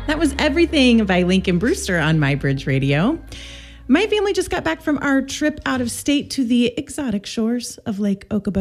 That was Everything by Lincoln Brewster on My Bridge Radio. My family just got back from our trip out of state to the exotic shores of Lake Okoboji.